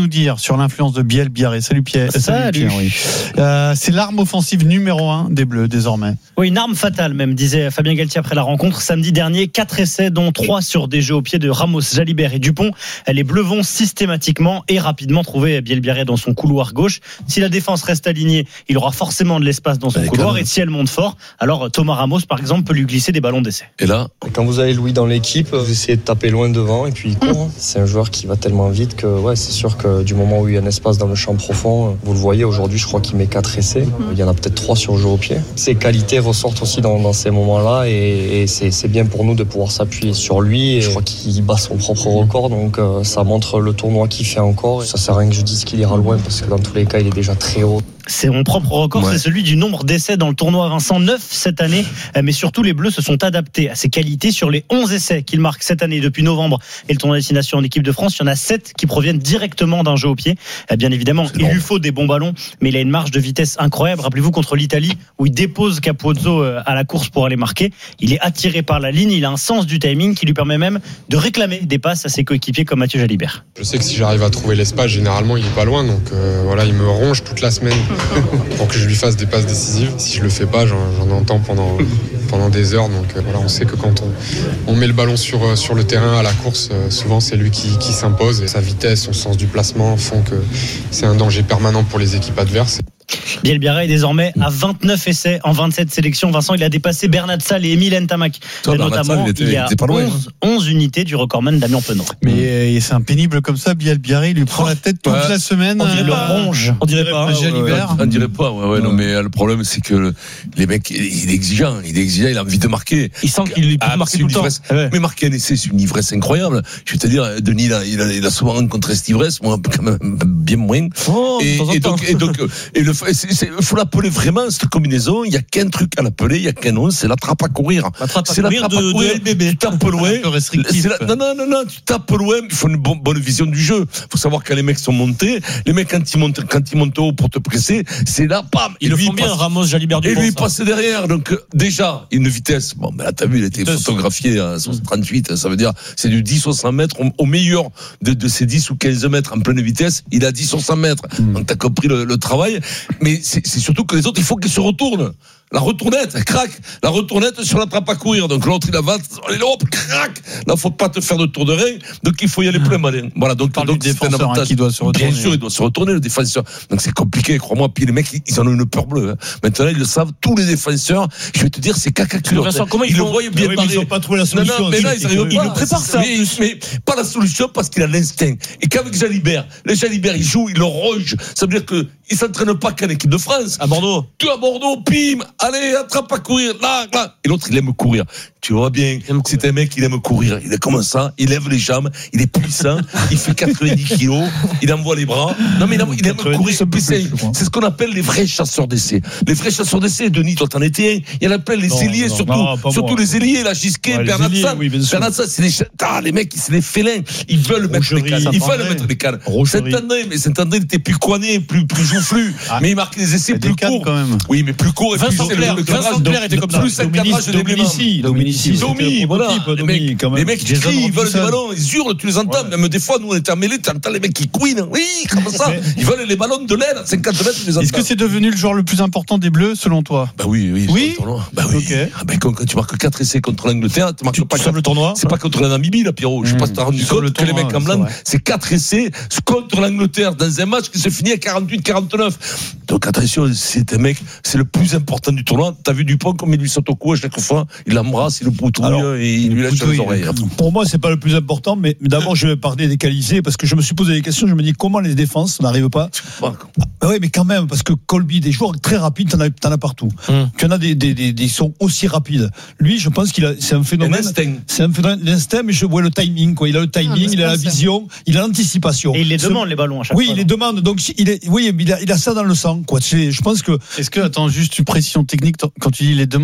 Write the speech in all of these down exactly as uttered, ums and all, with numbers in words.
nous dire sur l'influence de Biel Biarré? Salut Pierre. Salut, Salut Pierre, oui. euh, c'est l'arme offensive numéro un des Bleus désormais. Oui, une arme fatale même, disait Fabien Galtier après la rencontre samedi dernier. Quatre essais, dont trois sur des jeux au pied de Ramos, Jalibert et Dupont. Les Bleus vont systématiquement et rapidement trouver Biel Biarré dans son couloir gauche. Si la défense reste alignée, il aura forcément de l'espace dans son Allez, couloir. Et si elle monte fort, alors Thomas Ramos, par exemple, peut lui glisser des ballons d'essai. Et là, quand vous avez Louis dans l'équipe, vous essayez de taper loin devant et puis il court. C'est un joueur qui va tellement vite que ouais, c'est sûr que du moment où il y a un espace dans le champ profond, vous le voyez aujourd'hui, je crois qu'il met quatre essais. Il y en a peut-être trois sur jeu au pied. Ses qualités ressortent aussi dans, dans ces moments-là et, et c'est, c'est bien pour nous de pouvoir s'appuyer sur lui. Et je crois qu'il bat son propre record, donc euh, ça montre le tournoi qu'il fait encore. Ça sert à rien que je dise qu'il ira loin parce que dans tous les cas, il est déjà très haut. C'est mon propre record, ouais. C'est celui du nombre d'essais dans le tournoi. Vincent, neuf cette année, mais surtout les Bleus se sont adaptés à ses qualités. Sur les onze essais qu'il marque cette année depuis novembre et le tournoi destination en équipe de France, il y en a sept qui proviennent directement d'un jeu au pied. Bien évidemment, c'est il bon. lui faut des bons ballons, mais il a une marge de vitesse incroyable. Rappelez-vous contre l'Italie où il dépose Capozzo à la course pour aller marquer. Il est attiré par la ligne, il a un sens du timing qui lui permet même de réclamer des passes à ses coéquipiers comme Mathieu Jalibert. Je sais que si j'arrive à trouver l'espace, généralement il est pas loin, donc euh, voilà, il me ronge toute la semaine pour que je lui fasse des passes décisives. Si je le fais pas, j'en, j'en entends pendant, pendant des heures. Donc euh, voilà, on sait que quand on, on met le ballon sur, sur le terrain à la course, euh, souvent c'est lui qui, qui s'impose. Et sa vitesse, son sens du placement font que c'est un danger permanent pour les équipes adverses. Biel Biarré est désormais à vingt-neuf essais en vingt-sept sélections. Vincent, il a dépassé Bernat Sall et Emile Ntamak. Toi, notamment, il, était, il y a il était pas loin, onze, onze unités du recordman Damien Penaud. Mais c'est un pénible comme ça, Biel Biarré, il lui prend la tête toute ouais. la semaine. On dirait euh, le ronge. On dirait pas. On, on dirait pas. Ouais, ouais, non, mais le problème, c'est que les mecs, il est exigeant. Il est exigeant, il a envie de marquer. Il sent qu'il est ah, marqué tout le temps. Ouais. Mais marquer un essai, c'est une ivresse incroyable. Je vais te dire, Denis, il a, il a, il a souvent rencontré cette ivresse, moi, quand même, bien moins. Oh, et, et donc, et donc, et le, c'est, c'est, faut l'appeler vraiment cette combinaison. Il y a qu'un truc à l'appeler, il y a qu'un nom, c'est l'attrape à courir. L'attrape à c'est courir l'attrape de, à courir. de L B B. Tu tapes loin. C'est la, non, non, non, non, tu tapes loin. Il faut une bonne, bonne vision du jeu. Il faut savoir quand les mecs sont montés. Les mecs, quand ils montent, quand ils montent haut pour te presser, c'est là, bam. Ils le font bien, Ramos, Jalibert, Dupont. Et lui, il passe derrière. Donc, euh, déjà, une vitesse. Bon, ben là, t'as vu, il a été photographié à trente-huit. Ça veut dire, c'est du dix ou cent mètres. Au, au meilleur de, de ces dix ou quinze mètres en pleine vitesse, il a dix ou cent mètres. Mm. Donc, t'as compris le, le travail. Mais c'est, c'est surtout que les autres, il faut qu'ils se retournent. La retournette, crac, la retournette sur la trappe à courir. Donc l'autre il avance, hop, crac. Là faut pas te faire de tour de rein. Donc il faut y aller plein malin. Voilà, donc donc c'est un avantage. Hein, qui doit se retourner. Bien sûr, il doit se retourner le défenseur. Donc c'est compliqué, crois-moi. Puis les mecs ils en ont une peur bleue. Hein. Maintenant ils le savent, tous les défenseurs. Je vais te dire, c'est caca culotte. Comment ils, ils le voient bien. Oui, ils n'ont pas trouvé la solution. Non, non, mais là ils arrivent pas. Ils le préparent ça. Mais, mais pas la solution parce qu'il a l'instinct. Et qu'avec Jalibert, les Jalibert ils jouent, ils le rogent. Ça veut dire que ils s'entraînent pas qu'en équipe de France. À Bordeaux. Tu à Bordeaux, pim, allez, attrape à courir, là, là. Et l'autre, il aime courir. Tu vois bien, c'est un mec, il aime courir. Il est comme ça, il lève les jambes, il est puissant, il fait quatre-vingt-dix kilos, il envoie les bras. Non, mais il aime, il aime courir. C'est, c'est ce qu'on appelle les vrais chasseurs d'essais. Les vrais chasseurs d'essais, Denis, toi, t'en étais un. Il y en appelle les non, ailiers, non, surtout, non, surtout moi. Les ailiers, la Gisquet, ouais, Bernat Sall. Oui, Bernat Sall, c'est les, ah, les mecs, c'est les félins. Ils veulent mettre les cannes. Ils veulent mettre les cannes. Saint-André, mais Saint-André, il était plus coigné, plus, plus joufflu. Ah. Mais il marquait des essais plus courts. Quand même. Oui, mais plus courts et plus Vincent Clerc, Vincent Clerc était comme ça. Plus un cadrage de Dominici. Dominici. Domi, voilà. Les mecs, les mecs qui crient, ils veulent des ballons, ils hurlent, tu les entends. Ouais. Même des fois, nous, on était en mêlée, tu entends les mecs qui couinent. Oui, comme ça. Ils veulent les ballons de l'aile à cinquante mètres, tu les entends. Est-ce que c'est devenu le joueur le plus important des Bleus, selon toi? Bah oui, oui. Oui. Bah oui. Okay. Ah ben, quand, quand tu marques quatre essais contre l'Angleterre, tu marques tu, pas quatre, le tournoi. C'est pas contre la Namibie, là, Pierrot. Mmh. Je sais pas si t'as rendu compte que les mecs en blanc, c'est quatre essais contre l'Angleterre dans un match qui se finit à quarante-huit quarante-neuf. Donc attention, c'est un mec, c'est le plus important du tournoi. T'as vu Dupont comme il lui saute au cou à chaque fois, il l'embrasse, il le poutouille et il lui lâche les oreilles. Pour moi, c'est pas le plus important, mais, mais d'abord, je vais parler des qualités parce que je me suis posé des questions. Je me dis comment les défenses n'arrivent pas. Ah, oui, mais quand même, parce que Colby, des joueurs très rapides, t'en as, t'en as partout. Hum. Tu en as des, des, des, des sont aussi rapides. Lui, je pense qu'il a, c'est un phénomène. C'est un phénomène d'instinct, mais je vois le timing, quoi. Il a le timing, ah, il a la vision, il a l'anticipation. Et il les demande, les ballons, à chaque oui, fois. Oui, il les demande. Donc, il est, oui, il a, il a ça dans le sang, quoi. C'est, je pense que. Est-ce que, attends, juste une précision technique, quand tu dis les demandes,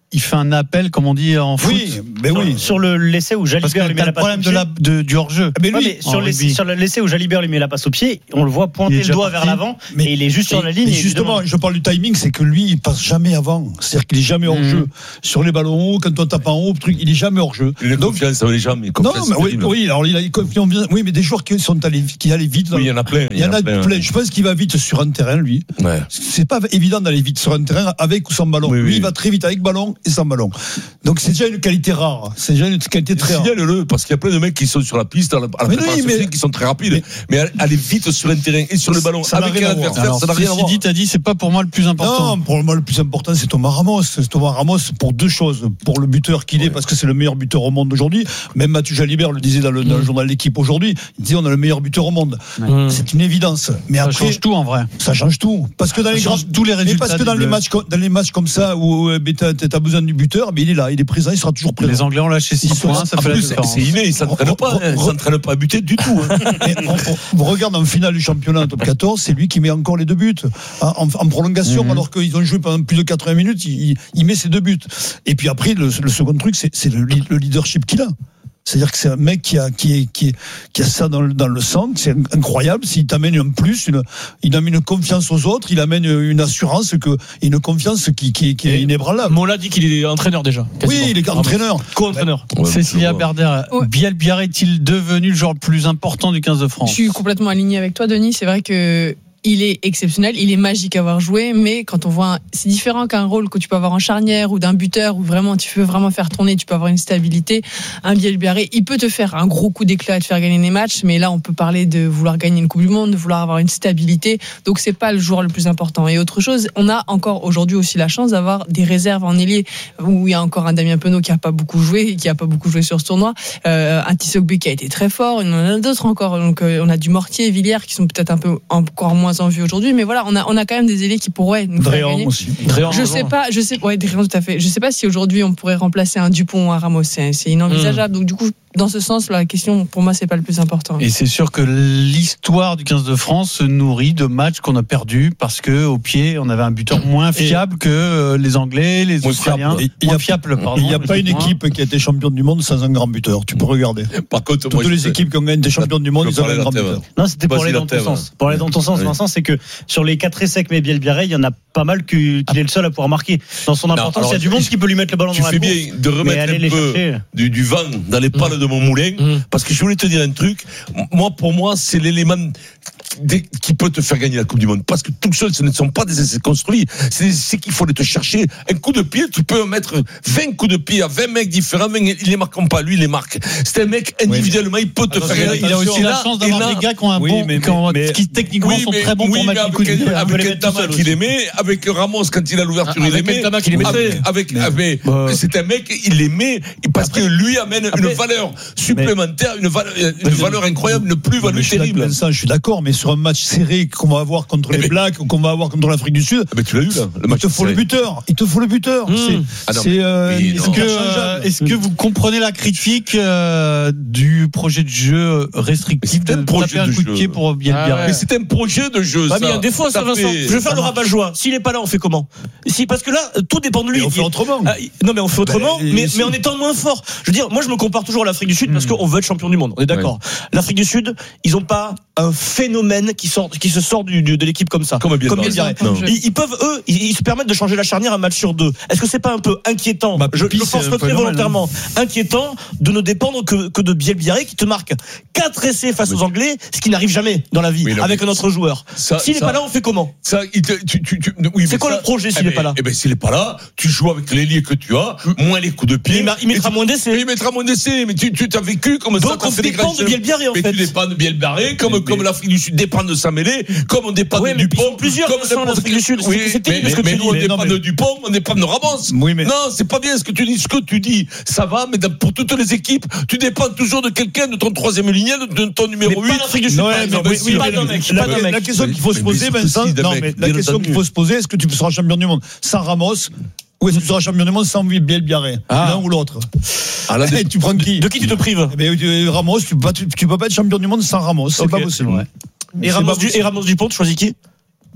il fait un appel, comme on dit en foot. Oui, mais oui. Sur le l'essai où Parce que Jalibert lui met t'as la le passe problème au de pied. la, de, du hors-jeu. Mais lui, Ouais, mais sur, en l'essai, rugby. sur l'essai où Jalibert lui met la passe au pied, on le voit Il pointer est le déjà doigt parti. vers l'avant Mais- et il est juste sur la ligne. Et et justement, évidemment- je parle du timing, c'est que lui, il passe jamais avant. C'est-à-dire qu'il est jamais hors jeu. Sur les ballons hauts, quand on tape en haut, truc, il est jamais hors jeu. Il a Donc, confiance, ça veut les jambes. non, mais oui, oui, alors il a confiance bien. Oui, mais des joueurs qui sont allés, qui allaient vite. dans Oui, il y le- en a plein. Il y en a plein. Je pense qu'il va vite sur un terrain, lui. Ouais. C'est pas évident d'aller vite sur un terrain avec ou sans ballon. Oui, lui, oui. il va très vite avec ballon et sans ballon. Donc c'est déjà une qualité rare. C'est déjà une qualité très rare. Signale-le, parce qu'il y a plein de mecs qui sont sur la piste, à la, à la Mais préparation oui, mais- physique, qui sont très rapides. Mais, aller vite sur un terrain et sur le ballon, Ça n'a avec rien un à voir. adversaire, Alors, ça n'a rien à ceci voir. dit, t'as dit, c'est pas pour moi le plus important. Non, pour moi, le plus important, c'est Thomas Ramos. C'est Thomas Ramos pour deux choses. Pour le buteur qu'il est, parce que c'est le meilleur buteur au monde aujourd'hui. Même Mathieu Jalibert le disait dans le, dans le journal L'équipe aujourd'hui. Il disait on a le meilleur buteur au monde. Ouais. C'est une évidence. Mais Ça après, change tout en vrai. ça change tout. Parce que dans Ça les change grands, tous les mais résultats parce que dans des les Bleus. matchs, co- dans les matchs comme ça où tu as besoin du buteur, mais il est là, il est présent, il sera toujours présent. Les Anglais ont lâché six Ils sont- points, ça En fait la plus, différence. c'est inné, ils s'entraînent pas, hein, ils s'entraînent pas à buter du tout. hein. Et on, on- on regarde en finale du championnat top quatorze, c'est lui qui met encore les deux buts en, en- en prolongation, Mhm. alors qu'ils ont joué pendant plus de quatre-vingts minutes, il, il- il met ses deux buts. Et puis après, le, le second truc, c'est, c'est le, le leadership qu'il a. C'est-à-dire que c'est un mec qui a, qui est, qui est, qui a ça dans le, dans le sang, c'est incroyable. S'il t'amène un plus, une, il amène une confiance aux autres, il amène une assurance que, et une confiance qui, qui, qui est inébranlable. Mola dit qu'il est entraîneur déjà. quasiment. Oui, il est entraîneur. Co-entraîneur. Ouais, Cécilia je vois. Berder, Ouais. Bielbiarré est-il devenu le joueur le plus important du quinze de Je France? suis complètement aligné avec toi, Denis. C'est vrai que il est exceptionnel, il est magique à avoir joué, mais quand on voit, un... c'est différent qu'un rôle que tu peux avoir en charnière ou d'un buteur où vraiment tu peux vraiment faire tourner, tu peux avoir une stabilité. Un Bielbiarré, il peut te faire un gros coup d'éclat et te faire gagner des matchs, mais là on peut parler de vouloir gagner une Coupe du Monde, de vouloir avoir une stabilité. Donc c'est pas le joueur le plus important. Et autre chose, on a encore aujourd'hui aussi la chance d'avoir des réserves en ailier où il y a encore un Damien Penaud qui a pas beaucoup joué, qui a pas beaucoup joué sur ce tournoi, euh, un Tissot-Bé qui a été très fort, on en a d'autres encore. Donc euh, on a du Mortier, Villiers qui sont peut-être un peu encore moins en vue aujourd'hui, mais voilà, on a on a quand même des ailiers qui pourraient nous faire Dréan gagner. aussi. Dréan, Je sais pas, je sais, ouais, Dréan, tout à fait. Je sais pas si aujourd'hui on pourrait remplacer un Dupont ou un Ramos, c'est, c'est inenvisageable. Donc du coup, dans ce sens, la question pour moi c'est pas le plus important. Et c'est sûr que l'histoire du quinze de France se nourrit de matchs qu'on a perdus parce que au pied on avait un buteur moins fiable que euh, les Anglais, les Moins Australiens. fiable. Et il y a- Moins fiable, pardon. Il n'y a pas une équipe qui a été championne du monde sans un grand buteur. Tu peux regarder. Par contre, Toutes moi, je les sais- équipes qui ont gagné des championnes du monde, je ils ont parlais un grand de la buteur. Non, c'était pour Vas-y, aller la dans ton thève. sens. Pour aller dans ton sens, Oui. Vincent, c'est que sur les quatre essais que met Bielbiarré, il y en a pas mal que- qu'il est le seul à pouvoir marquer. Dans son importance, alors, il y a du monde qui peut lui mettre le ballon Tu dans la fais course. bien de Mais remettre aller un les peu chercher. du, du vent dans les pales de mon moulin, Mmh. parce que je voulais te dire un truc. Moi, pour moi, c'est l'élément des- qui peut te faire gagner la Coupe du Monde. Parce que tout seul, ce ne sont pas des essais construits. C'est des essais qu'il faut aller te chercher. Un coup de pied, tu peux mettre vingt coups de pied à vingt mecs différents, mais ils les marquent pas. Lui, il les marque. C'est un mec, individuellement, il peut te Attention, faire gagner. Il a aussi Et la là- chance et d'avoir là- des gars qui ont un Oui, bon, mais- qui, ont- mais- qui techniquement Oui, sont mais- très bons oui, pour mais mettre les coups de avec, pied. avec les un mettre tout Tama seul qui aussi. les met, avec Ramos quand il a l'ouverture, il les Avec met. Tama qui les mettait. Avec, avec, Mais- avec- Bah, c'est un mec, il les met parce que lui amène une après- valeur supplémentaire, une valeur, une valeur incroyable, une Non, plus-value mais je suis d'accord, terrible. Vincent, je suis d'accord, mais sur un match serré qu'on va avoir contre Eh les ben- Blacks ou qu'on va avoir contre l'Afrique du Sud, Ah, mais tu l'as eu là, le il match. te faut le serré. buteur. Il te faut le buteur. Mmh. C'est, Ah non, c'est, euh, mais c'est non. Est-ce que, interchangeable. euh, est-ce que vous comprenez la critique euh, du projet de jeu restrictif Mais c'est un de projet taper un de coup de jeu. pied pour Bielbiarré? Ah ouais. Mais c'est un projet de jeu. Bah, ça. mais il y a des fois, ça, Ça Vincent. fait- Je vais faire ça le marche. rabat-joie. S'il est pas là, on fait comment? Si, parce que là, tout dépend de lui. Et on fait Il- autrement. Ah, il- non, mais on fait autrement, Ben, mais, si. mais en étant moins fort. Je veux dire, moi, je me compare toujours à l'Afrique du Sud parce qu'on veut être champion du monde. On est d'accord. L'Afrique du Sud, ils ont pas un phénomène qui sort, qui se sort du, du- de l'équipe comme ça. Comme Bielbiarré. Bielbiarré. Non. Ils, ils peuvent, eux, ils, ils se permettent de changer la charnière un match sur deux. Est-ce que c'est pas un peu inquiétant? Bah, Je, Pipi, je c'est pense un très phénomène, volontairement inquiétant de ne dépendre que, que de Bielbiarré qui te marque quatre essais face aux Anglais, ce qui n'arrive jamais dans la vie Mais non, avec mais un autre joueur. Ça- S'il n'est ça- pas là, on fait comment? Ça, il te- tu, tu, tu, oui, C'est mais quoi ça- le projet s'il eh n'est ben, pas là? Eh ben, s'il n'est pas là, tu joues avec l'ailier que tu as, moins les coups de pied. Il, mar- il mettra Et tu- moins d'essais. Il mettra moins d'essais, mais tu, tu t'as vécu comme ça. Donc t'as on fait des dépend grands de chefs. Bielbiarré en Mais fait. tu dépends de Bielbiarré, comme, Mais- comme mais- l'Afrique du Sud dépend de sa mêlée, comme on dépend Ouais, de mais Dupont. ils sont plusieurs, comme Vincent, n'importe l'Afrique du Sud. Oui, C'est terrible mais, ce que mais tu nous, dis. on Mais non, dépend mais- de Dupont, on dépend de Ramos. Oui, mais- Non, c'est pas bien ce que tu dis. Ce que tu dis, ça va, mais dans- pour toutes les équipes, tu dépends toujours de quelqu'un, de ton troisième lignel, de ton numéro Mais huit. pas l'Afrique du Sud, Non, par ouais, exemple. mais- Oui, oui, pas mais- d'un mec, La, pas d'un la mec. question qu'il faut se Mais- poser, mais Vincent, si, d'un non, mec, mais la bien question entendu. qu'il faut se poser, est-ce que tu seras champion du monde sans Ramos ou est-ce que tu seras champion du monde sans Bielbiarré? Ah. L'un ou l'autre. Ah, là, Eh, tu prends qui? De qui tu te prives? Eh ben, euh, Ramos, tu peux, pas, tu, tu peux pas être champion du monde sans Ramos. C'est Ok. pas possible. Et C'est Ramos, pas du, possible. et Ramos Dupont, tu choisis qui?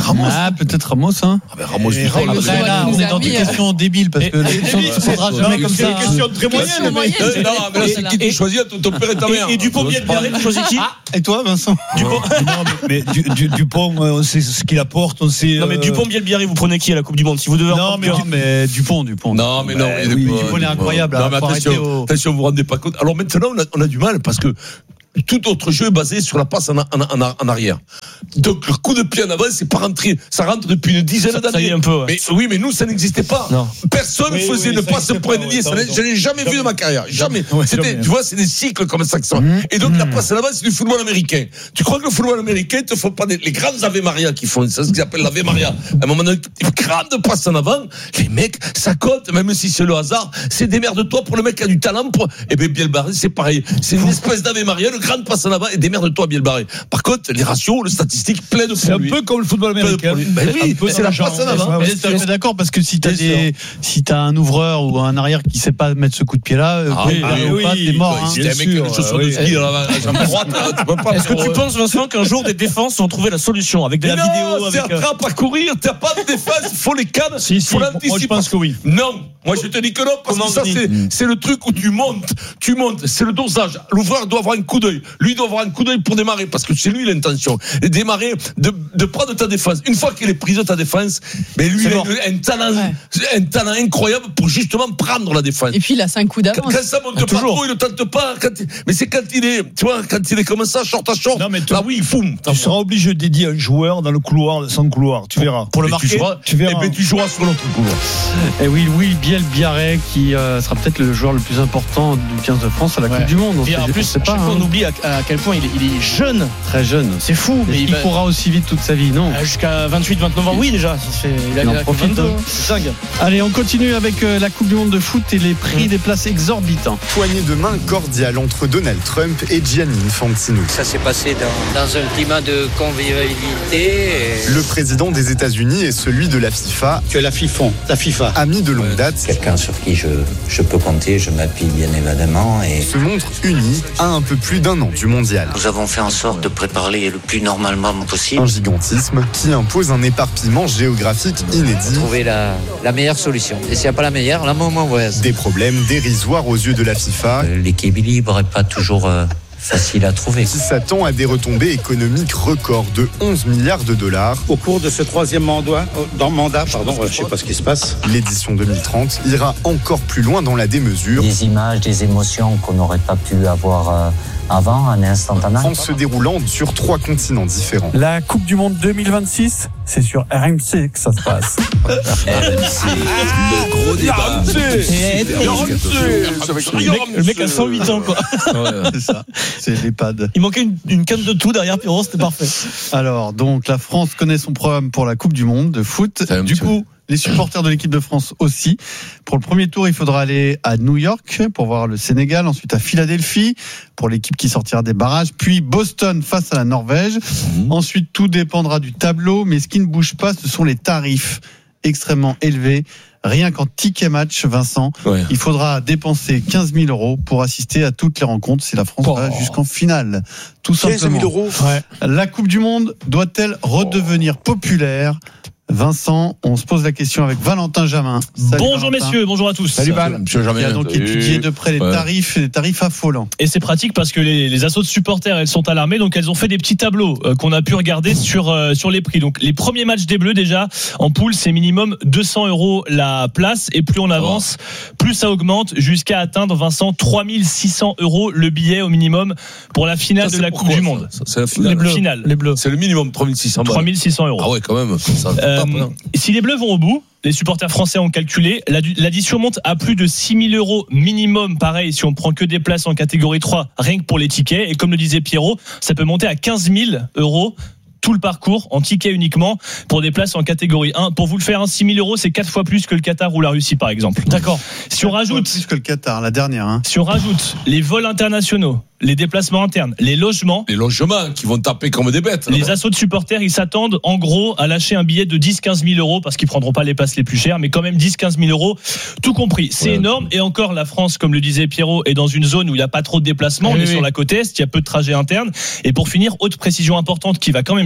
Ramos. Ah, peut-être Ramos, hein. Ah ben Ramos, Et du Ramos, tout, là, Après, là, on est dans des questions débiles parce que la question ne se posera jamais comme ça. C'est une question très moyenne, mec. Euh, Non, mais là, c'est qui tu choisis, ton ton père et ta mère. Et, et Dupont Biel-Biarré, tu choisis qui? Et toi, Vincent? Dupont. Non, mais, mais du, du, Dupont, euh, on sait ce qu'il apporte, on sait. Non mais euh, Dupont Biel-Biarré, vous prenez qui à la Coupe du Monde? Si vous devez en Non, prendre mais, qu'un. non, mais Dupont, Dupont. Non, mais non. Bah, mais oui, Dupont, Dupont, il est incroyable. Non, hein, mais faut attention, arrêter au- attention, vous vous rendez pas compte. Alors maintenant, on a, on a du mal parce que tout autre jeu est basé sur la passe en, en, en, en arrière. Donc le coup de pied en avant, c'est pas rentré. Ça rentre depuis une dizaine Ça- d'années. ça y est un peu, ouais. Mais oui, mais nous, ça n'existait pas. Non. Personne Oui, faisait oui, une ça passe existait pour un pas, ailier. ouais, Ça, t'as raison. je l'ai jamais vu de ma carrière. Jamais. Ouais, C'était, jamais. tu vois, c'est des cycles comme ça que ça. Et donc la passe en avant, c'est du football américain. Tu crois que le football américain te faut pas des, les grandes Ave Maria qui font, c'est ce qu'ils appellent l'Ave Maria. À un moment donné, une grande passe en avant. Les mecs, ça compte, même si c'est le hasard. C'est démerde-toi pour le mec qui a du talent. Pour... Et bien, Bielbarré, c'est pareil. C'est une espèce d'Ave Maria, une grande passe en avant et démerde-toi, Bielbarré. Par contre, les ratios, les statistiques plaident C'est pour un lui. peu comme le football américain. Ben oui, Un peu c'est dans la le genre. passe en avant. Ouais, ouais. Mais je suis d'accord parce que si t'as Bien des, si t'as un ouvreur ou un arrière qui sait pas mettre ce coup de pied là, Ah, oui, oui, ou oui, pas, t'es mort. Ouais, hein. si t'as un mec qui a des chaussures de oui. ski dans la jambe droite, là, tu peux pas. Est-ce que pour- tu penses, Vincent, qu'un jour des défenses vont trouver la solution avec de la Mais vidéo, non, c'est avec euh, attrape à courir, t'as pas de défense, faut les cannes, Si, si, faut moi, l'anticiper. je pense que oui. Non, moi je te dis que non, parce Comment que ça on dit c'est, c'est le truc où tu montes, tu montes, c'est le dosage. L'ouvreur doit avoir un coup d'œil, lui doit avoir un coup d'œil pour démarrer, parce que c'est lui l'intention. Et démarrer, de, de prendre ta défense. Une fois qu'il est pris de ta défense, mais lui C'est il a mort. un talent, Ouais. un talent incroyable pour justement prendre la défense. Et puis il a cinq coups Quand, d'avance. quand ça monte Ah, pas toujours. trop, il ne tente pas. Quand il- mais c'est quand il est, tu vois, quand il est comme ça, short à short. Non, mais tu- là oui, il fout. Tu seras obligé de dédier un joueur dans le couloir, sans couloir, tu verras. pour le Mais marquer. tu joueras, tu verras. Et ben tu joueras sur l'autre couloir. Et oui, Will Biel-Biarré qui euh, sera peut-être le joueur le plus important du quinze de France à la Ouais. Coupe du Monde. On Et sait- en on plus, sait à chaque pas, fois, hein. on oublie à, à quel point il est, il est jeune. Très jeune. C'est fou, mais Mais il il va- courra aussi vite toute sa vie, non? Ah, jusqu'à vingt-huit vingt-neuf ans. Oui, déjà. Ça fait, il a, Il en il a profite, vingt-deux, hein. hein. C'est dingue. Allez, on continue avec euh, la Coupe du Monde de foot et les prix des places exorbitants. Poignée de main cordiale entre Donald Trump et Gianni Infantino. Ça s'est passé dans, dans un climat de convivialité. et- Le président des États-Unis et celui de la FIFA, Tu es la FIFA, la FIFA. amis de longue date, Quelqu'un sur qui je, je peux compter, je m'appuie bien évidemment. Et se montrent unis à un peu plus d'un an du mondial. nous avons fait en sorte de préparer le plus normalement possible. Un gigantisme qui impose un éparpillement géographique inédit. Trouver la, la meilleure solution. Et s'il n'y a pas la meilleure, là, moment, ouais. Des problèmes dérisoires aux yeux de la FIFA Euh, L'équilibre n'est pas toujours euh, facile à trouver. qui s'attend à des retombées économiques records de onze milliards de dollars. Au cours de ce troisième mandat, euh, dans mandat, pardon, euh, je sais pas ce qui se passe. L'édition deux mille trente ira encore plus loin dans la démesure. Des images, des émotions qu'on n'aurait pas pu avoir euh, avant, en instantané. En se déroulant sur trois continents différents. La Coupe du Monde deux mille vingt-six, c'est sur R M C que ça se passe. Le gros débat. Le mec, le mec a cent huit ans, quoi. C'est ça, c'est l'EHPAD. Il manquait une, une canne de tout derrière Pierrot, c'était parfait. Alors, donc, la France connaît son programme pour la Coupe du Monde de foot. C'est un Du petit coup, les supporters de l'équipe de France aussi. Pour le premier tour, il faudra aller à New York pour voir le Sénégal, ensuite à Philadelphie pour l'équipe qui sortira des barrages, puis Boston face à la Norvège. Mmh. Ensuite, tout dépendra du tableau, mais ce qui ne bouge pas, ce sont les tarifs extrêmement élevés. Rien qu'en ticket match, Vincent, Ouais. il faudra dépenser quinze mille euros pour assister à toutes les rencontres si la France Oh. va jusqu'en finale. Tout quinze simplement. mille euros. La Coupe du Monde doit-elle redevenir populaire? Vincent, on se pose la question avec Valentin Jamin. Salut Bonjour Valentin. messieurs, bonjour à tous. Salut Val. Monsieur Il Jamais. a donc étudié de près les Ouais. tarifs, les tarifs affolants. Et c'est pratique parce que les, les assos de supporters, elles sont alarmées, donc elles ont fait des petits tableaux euh, qu'on a pu regarder sur euh, sur les prix. Donc les premiers matchs des Bleus déjà en poule, c'est minimum deux cents euros la place, et plus on avance, plus ça augmente jusqu'à atteindre, Vincent, trois mille six cents euros le billet au minimum pour la finale Ça, de la c'est Coupe pourquoi, du ça Monde. Ça, c'est la finale. Les Bleus. Finale. Les Bleus. C'est le minimum trois mille six cents balles. trois mille six cents euros. Ah ouais, quand même. Ça, Euh, tape, hein. si les Bleus vont au bout, les supporters français ont calculé, l'addition monte à plus de six mille euros minimum, pareil, si on prend que des places en catégorie trois, rien que pour les tickets. Et comme le disait Pierrot, ça peut monter à quinze mille euros tout le parcours en tickets uniquement pour des places en catégorie un. Pour vous le faire, hein, six mille euros, c'est quatre fois plus que le Qatar ou la Russie, par exemple. D'accord. Si on rajoute, plus que le Qatar, la dernière. Hein. si on rajoute les vols internationaux, les déplacements internes, les logements, Les logements qui vont taper comme des bêtes. les assos de supporters, ils s'attendent en gros à lâcher un billet de dix à quinze mille euros parce qu'ils prendront pas les places les plus chères, mais quand même dix à quinze mille euros, tout compris. C'est Ouais. énorme. Et encore, la France, comme le disait Pierrot, est dans une zone où il n'y a pas trop de déplacements. Oui, On est oui. sur la côte Est, il y a peu de trajets internes. Et pour finir, autre précision importante qui va quand même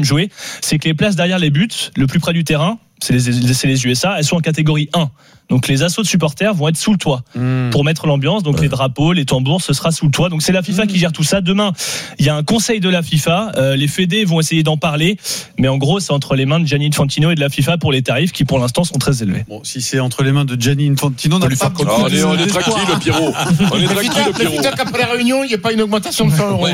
aiment jouer, c'est que les places derrière les buts, le plus près du terrain, c'est les, c'est les U S A, elles sont en catégorie un. Donc les assauts de supporters vont être sous le toit mmh. pour mettre l'ambiance. Donc ouais. les drapeaux, les tambours, ce sera sous le toit. Donc c'est la FIFA mmh. qui gère tout ça. Demain, il y a un conseil de la FIFA. Euh, les fédés vont essayer d'en parler, mais en gros, c'est entre les mains de Gianni Infantino et de la FIFA pour les tarifs qui, pour l'instant, sont très élevés. Bon, si c'est entre les mains de Gianni Infantino, on n'a pas beaucoup on, est, on est tranquille, le Pierrot. On est tranquille, le Pierrot. Peut-être qu'après la réunion, il n'y a pas une augmentation de cent euros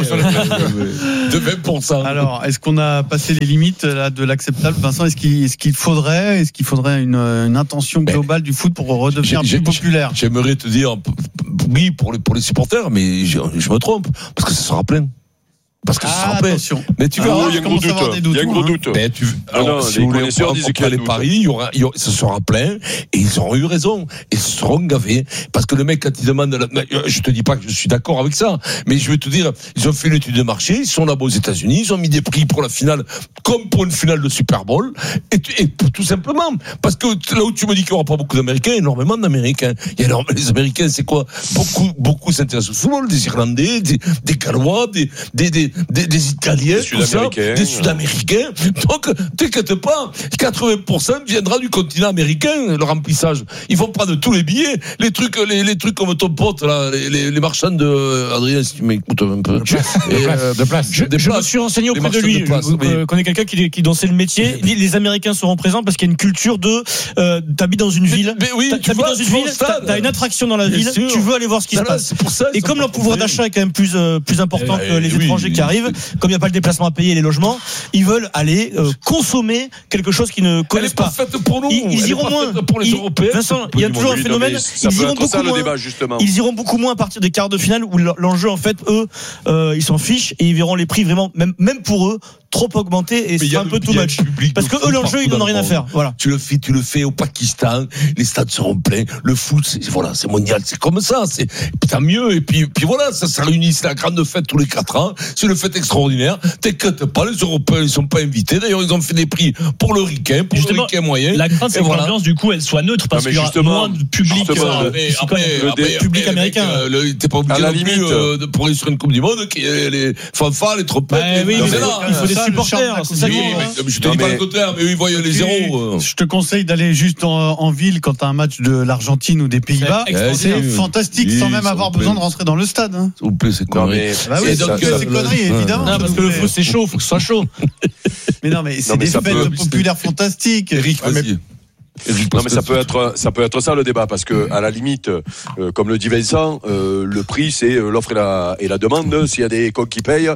de vingt pour cent. Alors, est-ce qu'on a passé les limites là, de l'acceptable, Vincent? Est-ce qu'il, est-ce qu'il faudrait, est-ce qu'il faudrait une, une intention globale du foot pour redevenir plus populaire? J'aimerais te dire oui pour les, pour les supporters, mais je, je me trompe parce que ça sera plein. Parce que ah, ça sera plein. Mais tu verras, il y a un gros doute. Il y a un gros doute. Ben, tu, alors, non, non, si les vous connaisseurs disent qu'il y a les paris, il y aura, il y aura, ce sera plein et ils auront eu raison. Ils seront gavés. Parce que le mec, quand il demande, la, je te dis pas que je suis d'accord avec ça, mais je vais te dire, ils ont fait une étude de marché, ils sont là-bas aux États-Unis, ils ont mis des prix pour la finale, comme pour une finale de Super Bowl, et, et tout simplement. Parce que là où tu me dis qu'il n'y aura pas beaucoup d'Américains, énormément d'Américains. Il y a énormément, les Américains, c'est quoi? Beaucoup, beaucoup s'intéressent au football, des Irlandais, des, des Gallois, des, des, des, des, des Italiens, des Sud-Américains, des Sud-Américains. Donc, t'inquiète pas, quatre-vingts pour cent viendra du continent américain, le remplissage. Ils vont prendre tous les billets, les trucs, les, les trucs comme ton pote, là, les, les, les marchands de, Adrien, si tu m'écoutes un peu. Je, et, euh, de place. Je, je me suis renseigné auprès de lui. De place, je oui. connais quelqu'un qui, qui dansait le métier. Il dit, les Américains seront présents parce qu'il y a une culture de, euh, t'habites dans une ville. Mais, mais oui, t'habites vois, dans une ville, t'as, t'as une attraction dans la Bien ville, sûr. tu veux aller voir ce qui là, se passe. C'est pour ça, et comme leur pouvoir d'achat est quand même plus, euh, plus important eh, que les oui, étrangers oui, qui arrivent, comme il n'y a pas le déplacement à payer, les logements, ils veulent aller euh, consommer quelque chose qu'ils ne connaissent pas. Elle est pas faite pour nous. Ils, ils iront moins. Pour les ils, Européens. Vincent, il y a toujours un phénomène. Ils iront beaucoup ça, moins. le débat, justement. Ils iront beaucoup moins à partir des quarts de finale où l'enjeu, en fait, eux, euh, ils s'en fichent et ils verront les prix vraiment, même, même pour eux, trop augmenté et c'est un peu too much. Parce que eux, l'enjeu, ils n'en ont rien à faire. Voilà. Tu le fais, tu le fais au Pakistan, les stades seront pleins. Le foot, c'est, voilà, c'est mondial, c'est comme ça, c'est, tant mieux. Et puis, puis voilà, ça, ça réunit, c'est la grande fête tous les quatre ans. C'est une fête extraordinaire. T'inquiète pas, les Européens, ils sont pas invités. D'ailleurs, ils ont fait des prix pour le ricain, pour justement, le ricain moyen. La crainte, c'est que voilà. l'ambiance, du coup, elle soit neutre parce qu'il y aura moins de public, euh, mais, après, le après, public après, américain. Euh, le, t'es pas obligé non plus, euh, de, pour aller sur une Coupe du Monde, qui est les fanfares, les trompettes. Bah, oui, mais là, il faut des supporters. Ça, oui, mais, mais je te non, dis mais, pas le contraire, mais eux, ils voient les zéros. Je te conseille d'aller juste en, en ville quand tu as un match de l'Argentine ou des Pays-Bas. C'est, c'est fantastique, oui, sans même avoir besoin de rentrer dans le stade. Hein. S'il vous plaît, c'est connerie. Bah oui, c'est, donc, c'est connerie, évidemment. Non, parce que le foot, c'est chaud, faut que ce soit chaud. Mais non, mais c'est non, mais des fêtes peut... populaires fantastiques. Eric, vas-y. Non mais ça peut être ça peut être ça le débat parce que à la limite euh, comme le dit Vincent euh, le prix c'est l'offre et la et la demande. S'il y a des coqs qui payent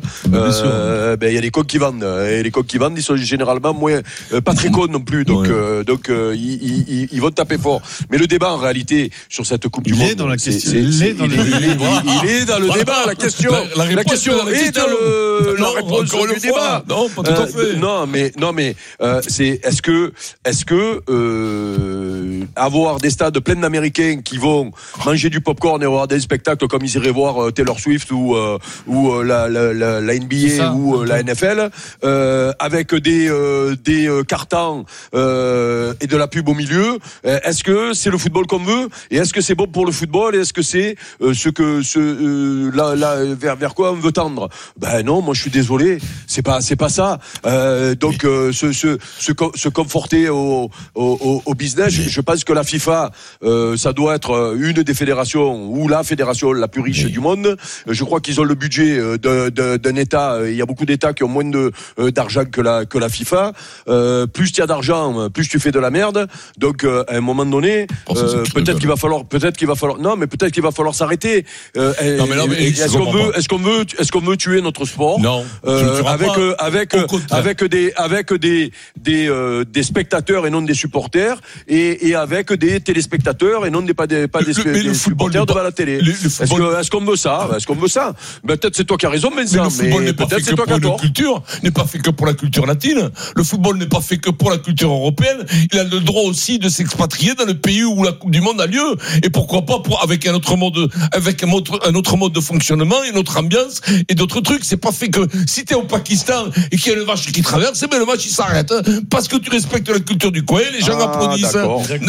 euh, ben il y a des coqs qui vendent et les coqs qui vendent ils sont généralement moins euh, pas très cons non plus donc ouais. euh, donc euh, ils, ils, ils vont taper fort. Mais le débat en réalité sur cette Coupe du il Monde est dans la c'est, question c'est, il, c'est, est dans il, le... est, il, est, il est dans le voilà. débat la question la, la, la question est dans, est dans le non, la réponse du débat. Non pas tout à fait. Euh, non mais non mais euh, c'est est-ce que est-ce que euh, avoir des stades pleins d'Américains qui vont manger du popcorn et avoir des spectacles comme ils iraient voir euh, Taylor Swift ou euh, ou euh, la, la, la, la N B A ou euh, la N F L euh, avec des euh, des euh, cartons euh, et de la pub au milieu. Euh, est-ce que c'est le football qu'on veut et est-ce que c'est bon pour le football et est-ce que c'est euh, ce que ce euh, là, là vers vers quoi on veut tendre? Ben non, moi je suis désolé, c'est pas c'est pas ça. Euh, donc euh, se se se, se conforter au au, au business. Je, je pense que la FIFA, euh, ça doit être une des fédérations ou la fédération la plus riche oui. du monde. Je crois qu'ils ont le budget de, de, d'un État. Il y a beaucoup d'États qui ont moins de, d'argent que la, que la FIFA. Euh, plus tu as d'argent, plus tu fais de la merde. Donc, euh, à un moment donné, oh, euh, peut-être qu'il va falloir, peut-être qu'il va falloir, non, mais peut-être qu'il va falloir s'arrêter. Euh, non, mais non, mais est-ce qu'on veut, est-ce qu'on veut, est-ce qu'on veut tuer notre sport? Non. Euh, avec, euh, avec, avec des, avec des, des, euh, des spectateurs et non des supporters et, et avec des téléspectateurs et non des pas des pas le, des, le, des le supporters devant la télé. Le, le est-ce, que, est-ce qu'on veut ça? Est-ce qu'on veut ça? Ben, peut-être c'est toi qui as raison, Vincent. Mais le football mais n'est pas fait que pour la culture, n'est pas fait que pour la culture latine. Le football n'est pas fait que pour la culture européenne. Il a le droit aussi de s'expatrier dans le pays où la Coupe du Monde a lieu. Et pourquoi pas pour, avec un autre mode, avec un autre, un autre mode de fonctionnement, une autre ambiance et d'autres trucs. C'est pas fait que si t'es au Pakistan et qu'il y a le match qui traverse, ben le match il s'arrête parce que tu respectes la culture du coin. Les gens ah, applaudissent. D'accord. Non,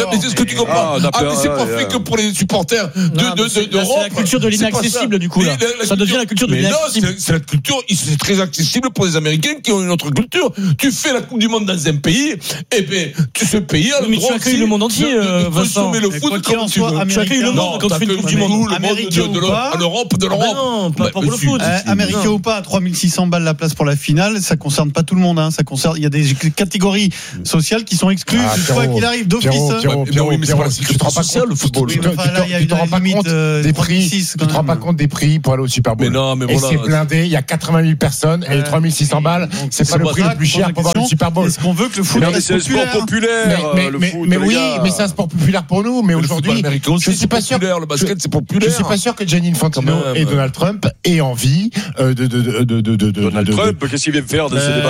mais c'est ce que tu comprends. Ah, mais c'est pas fait que pour les supporters de d'Europe. C'est la culture de l'inaccessible du coup. Là. Ça devient la culture de l'inaccessible. Non, c'est la culture. C'est très accessible pour les Américains qui ont une autre culture. Tu fais la Coupe du Monde dans un pays, et ben tu ce pays a le droit. Mais tu accueilles le monde entier, Vincent. Mais le foot comme tu veux. Tu accueilles le monde quand tu fais une Coupe du Monde. Américain ou pas, en Europe, de l'Europe. Non, pas pour le foot. Américain ou pas, à trois mille six cents balles la place pour la finale, ça concerne pas tout le monde. Hein. Ça concerne, il y a des catégories sociales qui sont exclues. Ah, quoi qu'il arrive, d'office. Pierrot, Pierrot, mais c'est pas la sécurité sociale, le football. Tu te rends pas compte des prix. Tu te rends pas compte des prix pour aller au Super Bowl. Mais non, mais et voilà. c'est blindé. Il y a quatre-vingt mille personnes et trois mille six cents balles. C'est pas le prix le plus cher pour voir le Super Bowl. Est-ce qu'on veut que le foot reste populaire? C'est un sport populaire. Mais oui, mais c'est un sport populaire pour nous. Mais aujourd'hui, je suis pas sûr. Le basket, c'est populaire. Je suis pas sûr que Gianni Infantino et Donald Trump aient envie de de de de de de Donald Trump, qu'est-ce qu'il vient faire de ces débats?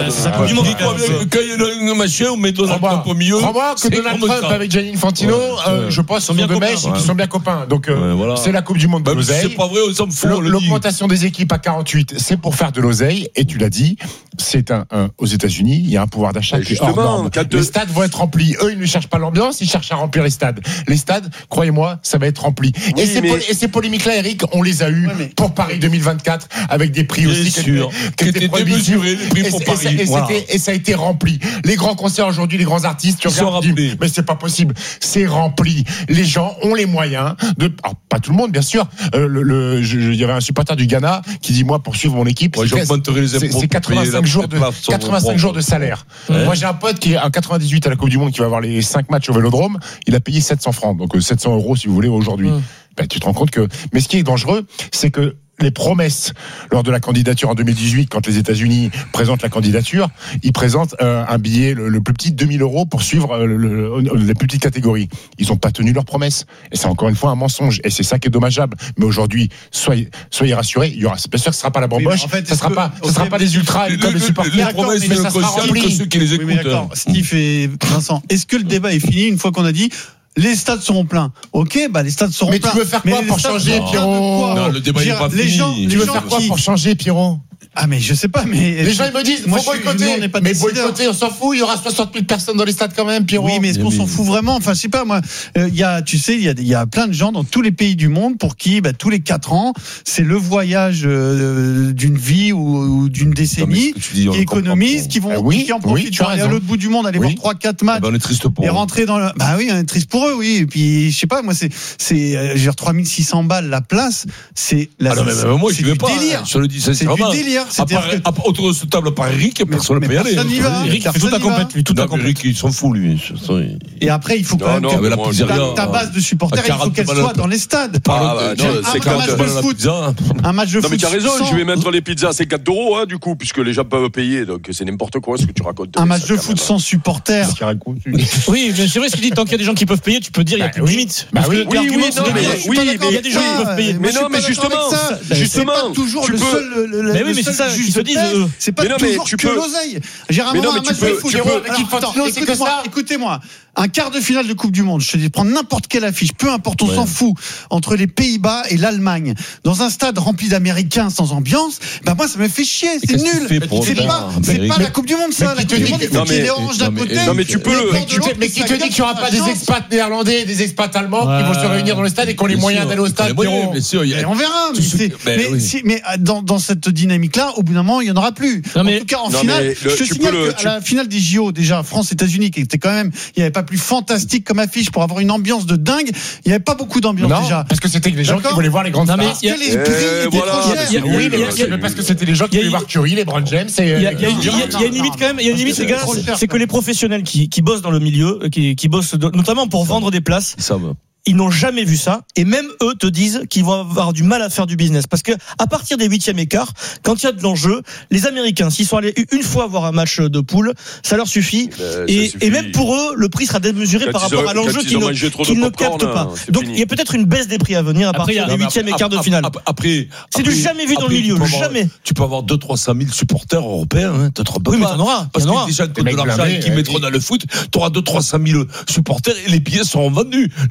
Quand il y a un machin, on met Donald Trump au milieu. Crois-moi que Donald Trump avec Gianni Infantino, je pense, sont deux mecs qui sont bien copains. Donc c'est la Coupe du Monde de l'oseille. C'est pas vrai, on s'en fout. L'augmentation des équipes à quarante-huit, c'est pour faire de l'oseille. Et tu l'as dit, c'est un, un aux États-Unis, il y a un pouvoir d'achat qui est hors norme. Les stades vont être remplis. Eux, ils ne cherchent pas l'ambiance, ils cherchent à remplir les stades. Les stades, croyez-moi, ça va être rempli. Oui, et, ces mais... pol- et ces polémiques-là, Eric, on les a eues ouais, mais... pour Paris deux mille vingt-quatre avec des prix aussi sûr, qui étaient démesurés, les prix pour et, Paris. Et, et, voilà. et ça a été rempli. Les grands concerts aujourd'hui, les grands artistes, tu regardes, tu dis, mais c'est pas possible. C'est rempli. Les gens ont les moyens de, alors, pas tout le monde, bien sûr. Euh, le, le, je, je, il y avait un supporter du Ghana qui dit, moi, pour suivre mon équipe, ouais, c'est, c'est quatre-vingt-cinq jours de, quatre-vingt-cinq jours de salaire. Ouais. Moi, j'ai un pote qui est en quatre-vingt-dix-huit à la Coupe du Monde, qui va avoir les cinq matchs au Vélodrome. Il a payé sept cents francs. Donc, sept cents euros, si vous voulez, aujourd'hui. Mmh. Ben, tu te rends compte que, mais ce qui est dangereux, c'est que les promesses lors de la candidature en deux mille dix-huit, quand les États-Unis présentent la candidature, ils présentent euh, un billet le, le plus petit de deux mille euros pour suivre euh, le, le, les plus petites catégories. Ils n'ont pas tenu leurs promesses. Et c'est encore une fois un mensonge. Et c'est ça qui est dommageable. Mais aujourd'hui, soyez, soyez rassurés. Il y aura, c'est bien sûr que ce sera pas la bamboche. Oui, en fait, ça sera pas, ça sera pas des ultras comme les supporters. Les promesses, mais ça sera rempli. Que ceux qui les écoutent. Oui, d'accord. Steve et Vincent, est-ce que le débat est fini une fois qu'on a dit les stades seront pleins? Ok, bah les stades seront mais pleins. Mais tu veux faire quoi pour changer, Pierrot? Non, le débat n'est pas fini. Gens, tu veux faire quoi pour changer, Pierrot? Ah mais je sais pas, mais les gens ils me disent moi, faut boycotter. Nous, mais boycotter, on s'en fout. Il y aura soixante mille personnes dans les stades quand même, Pierrot. Oui, mais est-ce qu'on s'en fout vraiment? Enfin, je sais pas moi. Il euh, y a, tu sais, il y a, il y a plein de gens dans tous les pays du monde pour qui, bah, tous les quatre ans, c'est le voyage euh, d'une vie ou, ou d'une décennie non, dis, qui économisent, qui vont, ah, oui, qui en profitent oui, pour aller à l'autre bout du monde, aller oui. voir trois, quatre matchs. Ah, bah, on est triste pour et eux. rentrer dans le. Bah oui, on est triste pour eux, oui. Et puis, je sais pas, moi, c'est, c'est, euh, j'ai trois mille six cents balles la place. C'est la. Ah non, mais, mais moi, je vais pas. Sur le dix, c'est du délire. Autour de ce table par Eric, personne ne peut y aller. Eric fait toute la compète, lui, toute la compète. Eric, il s'en fout, lui. Et après, il faut quand même que ta base de supporters, il faut qu'elle soit dans les stades. Ah, non, c'est un match de foot. Un match de foot. Non, mais tu as raison, je vais mettre les pizzas à cinquante euros, hein, du coup, puisque les gens peuvent payer, donc c'est n'importe quoi ce que tu racontes. Un match de foot sans supporters. Oui, mais c'est vrai ce qu'il dit, tant qu'il y a des gens qui peuvent payer, tu peux dire, il y a plus de limite. Oui, oui, oui, oui, mais il y a des gens qui peuvent payer. Mais non, mais justement, justement, c'est pas toujours le seul. Mais oui, mais c'est ça qu'ils se disent. C'est pas toujours que l'oseille. J'ai rarement un match de foot. Écoutez-moi, écoutez-moi. Un quart de finale de Coupe du Monde, je te dis, prendre n'importe quelle affiche, peu importe, on ouais. s'en fout, entre les Pays-Bas et l'Allemagne, dans un stade rempli d'Américains sans ambiance, bah moi ça me fait chier, c'est nul. C'est pas, c'est pas la Coupe du Monde ça. La Coupe du Monde, il faut qu'il y ait des oranges d'un côté. Non mais tu peux. Mais qui te dit qu'il n'y aura pas des expats néerlandais, des expats allemands qui vont se réunir dans le stade et qui ont les moyens d'aller au stade. On verra. Mais dans cette dynamique-là, au bout d'un moment, il y en aura plus. En tout cas, en finale, je te signale qu'à la finale des J O déjà, France-États-Unis, qui était quand même, il n'y avait pas plus fantastique comme affiche pour avoir une ambiance de dingue. Il n'y avait pas beaucoup d'ambiance non, déjà. Parce que c'était les gens qui voulaient voir les grandes stars. Parce que les prix étaient trop chers. Oui, mais parce que c'était les gens qui voulaient voir Curry, les Brown James. Il y a une limite quand même. Il y a une limite, les gars, c'est que les professionnels qui qui bossent dans le milieu, qui qui bossent notamment pour vendre des places. Ça va. Ils n'ont jamais vu ça, et même eux te disent qu'ils vont avoir du mal à faire du business, parce que à partir des huitièmes écarts, quand il y a de l'enjeu, les Américains, s'ils sont allés une fois voir un match de poule, ça leur suffit, euh, et, suffit. et même pour eux, le prix sera démesuré quand par rapport ont, à l'enjeu qu'ils ne, qu'ils ne captent pas. Hein, Donc fini. Il y a peut-être une baisse des prix à venir à après, partir des huitièmes écarts de finale. Après, c'est du jamais vu dans le milieu, jamais. Tu peux avoir deux trois cent mille supporters européens, hein, t'as trop pas. Oui, mais t'en auras. Parce que déjà que de l'argent qui mettront dans le foot, t'auras deux trois cent mille supporters et les billets seront vendus. Ne croyez pas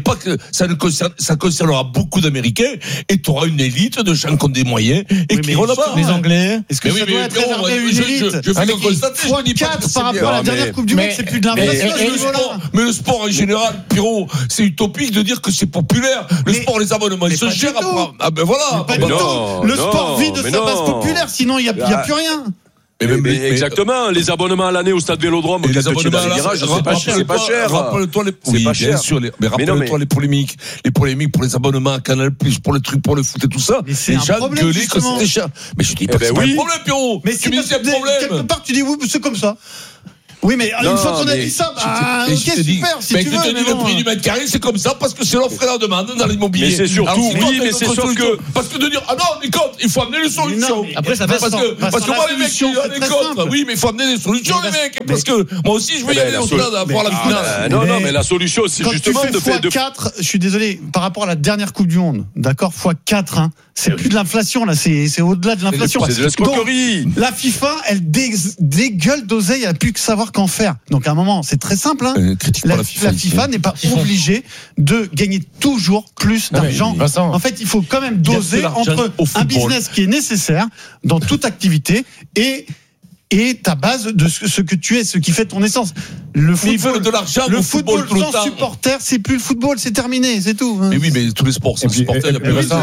pas que ça ne concerne, ça concernera beaucoup d'Américains et tu auras une élite de gens qui ont des moyens et oui, qui iront là-bas. Les Anglais. Est-ce que mais ça oui, doit mais être réservé à une je, élite? je, je fais le constater, je dis pas que par rapport à la dernière Coupe du Monde, c'est plus de l'inflation. Mais, mais le sport en général, Pierrot, c'est utopique de dire que c'est populaire. Le mais, sport, les abonnements, ils se gèrent. Ah ben voilà. Pas du tout. Le sport vit de sa base populaire, sinon il n'y a plus rien. Mais, mais, mais, mais exactement, les abonnements à l'année au stade Vélodrome, les abonnements à virage, c'est pas cher, c'est pas cher. Rappelle-toi les, oui, pas cher. Bien sûr, les, mais rappelle-toi mais non, mais... les polémiques, les polémiques pour les abonnements à Canal+, pour les trucs pour le foot et tout ça. Mais c'est les gens gueulaient que c'était cher. Mais je dis pas que c'est pas un problème, Pierrot. Mais tu dis c'est un problème. Quelque part, tu dis oui, c'est comme ça. Oui, mais non, une fois qu'on a dit ça, bah, ok, super, dis, si mais tu veux. Mais te dis, le prix du mètre carré, c'est comme ça, parce que c'est l'offre et la demande dans l'immobilier. Mais c'est surtout, alors, oui, mais c'est sûr que. Parce que de dire, ah non, les comptes, il faut amener les solutions. Après, ça fait parce que, parce que moi, les mecs, il y a des comptes. Oui, mais il faut amener des solutions, les mecs. Parce que moi aussi, je veux y aller au stade, voir la finale. Non, non, mais la solution, c'est justement de faire. fois quatre, je suis désolé, par rapport à la dernière Coupe du Monde, d'accord, fois quatre, hein. C'est plus de l'inflation, là, c'est au-delà de l'inflation. C'est de l'escroquerie. La FIFA, elle dégueule d'oseille, elle n'a plus que savoir qu'en faire. Donc, à un moment, c'est très simple, hein. Euh, la, la FIFA, la FIFA n'est pas obligée de gagner toujours plus d'argent. En fait, il faut quand même doser entre un business qui est nécessaire dans toute activité et et ta base de ce que tu es, ce qui fait ton essence. Le football, ils veulent de l'argent, le football, football sans supporter, c'est plus le football, c'est terminé, c'est tout. Mais oui, mais tous les sports sans supporter. Vincent,